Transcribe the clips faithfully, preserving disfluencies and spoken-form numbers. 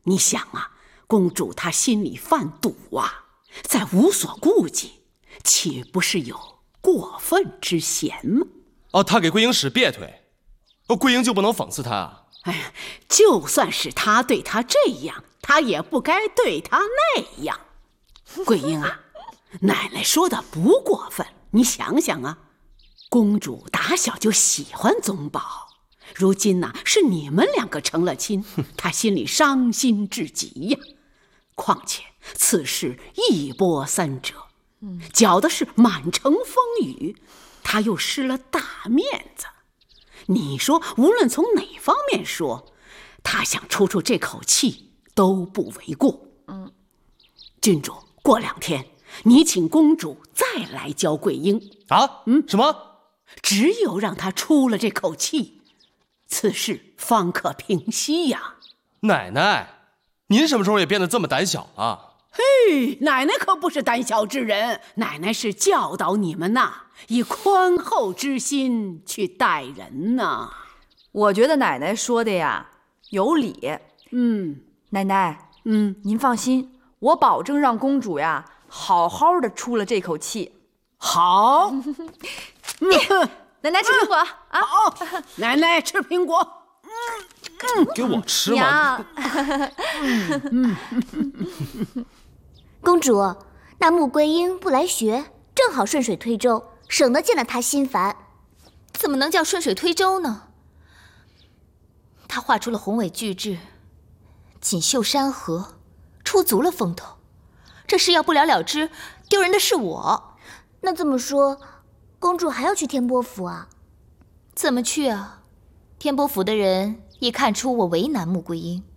你想啊，公主她心里犯堵啊，再无所顾忌，岂不是有过分之嫌吗？ 哦，他给桂英使别腿，哦，桂英就不能讽刺他啊？ 哎呀，就算是他对他这样，他也不该对他那样。桂英啊，奶奶说的不过分，你想想啊，公主打小就喜欢宗保，如今呢、啊、是你们两个成了亲，她心里伤心至极呀。况且此事一波三折，搅的是满城风雨，她又失了大面子。你说无论从哪方面说，她想出出这口气都不为过。嗯，郡主，过两天你请公主再来教桂英啊？嗯，什么？ 只有让她出了这口气，此事方可平息呀。 奶奶，您什么时候也变得这么胆小了？ 嘿，奶奶可不是胆小之人，奶奶是教导你们呐，以宽厚之心去待人呐。 我觉得奶奶说的呀有理。 嗯， 奶奶， 嗯， 您放心，我保证让公主呀好好的出了这口气。 好。 奶奶吃苹果啊！ 好，奶奶吃苹果。 嗯，给我吃吗？ 公主，那穆桂英不来学，正好顺水推舟，省得见了她心烦。 怎么能叫顺水推舟呢？她画出了宏伟巨制，锦绣山河，出足了风头。这事要不了了之，丢人的是我。 那这么说，公主还要去天波府啊？ 怎么去啊？天波府的人一看出我为难穆桂英，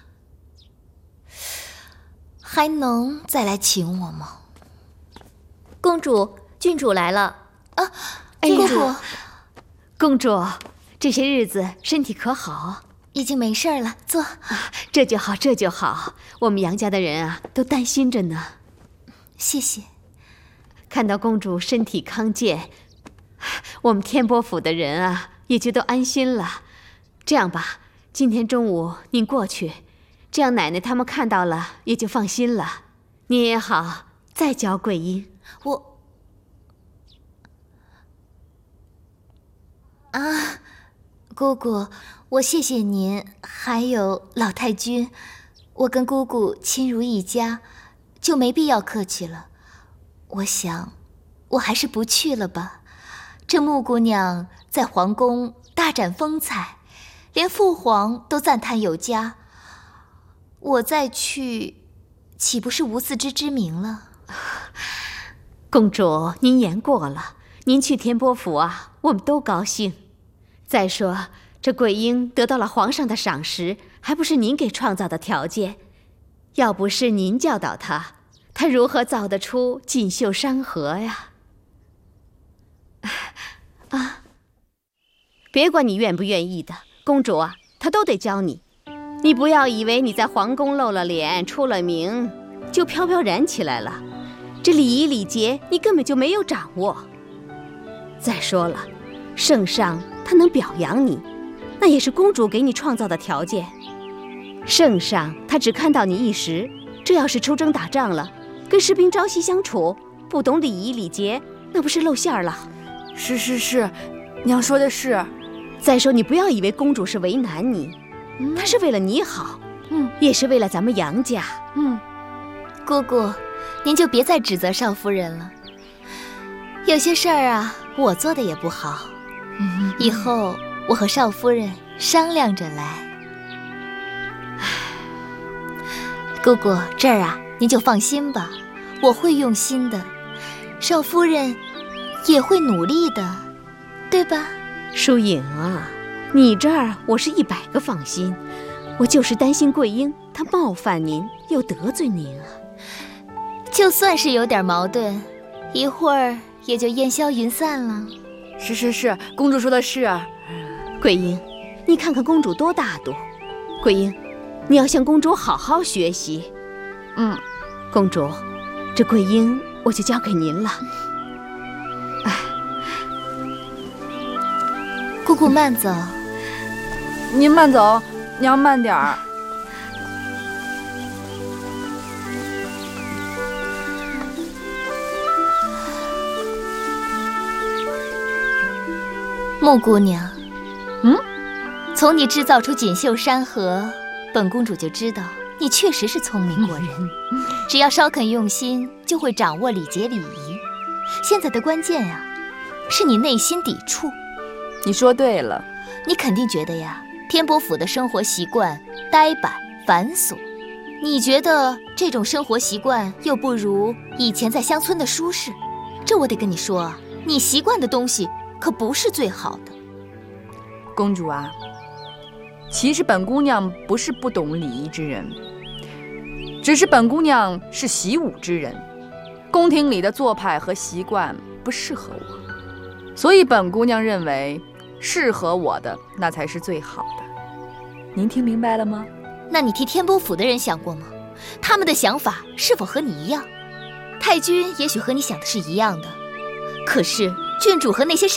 还能再来请我吗？ 公主，郡主来了啊！ 哎公主， 公主，这些日子身体可好？ 已经没事了，坐。 啊，这就好，这就好。我们杨家的人啊，都担心着呢。 谢谢。 看到公主身体康健，我们天波府的人啊，也就都安心了。这样吧，今天中午您过去，这样奶奶他们看到了也就放心了。您也好再教桂英。 我啊，姑姑，我谢谢您，还有老太君，我跟姑姑亲如一家，就没必要客气了。我想，我还是不去了吧。这穆姑娘在皇宫大展风采，连父皇都赞叹有加。我再去，岂不是无自知之明了？ 公主，您言过了，您去天波府啊，我们都高兴。再说，这桂英得到了皇上的赏识，还不是您给创造的条件？要不是您教导她，她如何造得出锦绣山河呀？啊，别管你愿不愿意的，公主啊，她都得教你。你不要以为你在皇宫露了脸、出了名，就飘飘然起来了。这礼仪礼节，你根本就没有掌握。再说了，圣上他能表扬你，那也是公主给你创造的条件。圣上他只看到你一时，这要是出征打仗了，跟士兵朝夕相处，不懂礼仪礼节，那不是露馅了？ 是是是，娘说的是。 再说，你不要以为公主是为难你，嗯、她是为了你好，嗯，也是为了咱们杨家， 嗯。姑姑，您就别再指责少夫人了。有些事儿啊，我做的也不好，嗯、以后我和少夫人商量着来。姑姑，这儿啊，您就放心吧，我会用心的，少夫人也会努力的，对吧？ 疏影啊，你这儿我是一百个放心，我就是担心桂英她冒犯您又得罪您啊。 就算是有点矛盾，一会儿也就烟消云散了。 是是是，公主说的是。 桂英，你看看公主多大度。桂英，你要向公主好好学习。 嗯， 公主，这桂英我就交给您了。 哎，姑姑慢走。 您慢走，娘慢点儿。 穆姑娘， 嗯， 从你制造出锦绣山河，本公主就知道你确实是聪明过人。只要稍肯用心，就会掌握礼节礼仪。现在的关键呀、啊，是你内心抵触。 你说对了， 你肯定觉得呀，天波府的生活习惯呆板繁琐。你觉得这种生活习惯又不如以前在乡村的舒适，这我得跟你说啊，你习惯的东西可不是最好的。 公主啊，其实本姑娘不是不懂礼仪之人，只是本姑娘是习武之人，宫廷里的做派和习惯不适合我，所以本姑娘认为适合我的那才是最好的。您听明白了吗？ 那你替天波府的人想过吗？他们的想法是否和你一样？太君也许和你想的是一样的，可是郡主和那些